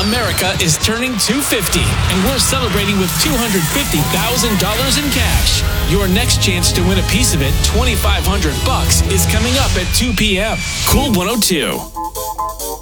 America is turning 250, and we're celebrating with $250,000 in cash. Your next chance to win a piece of it, $2,500, is coming up at 2 p.m. Cool 102.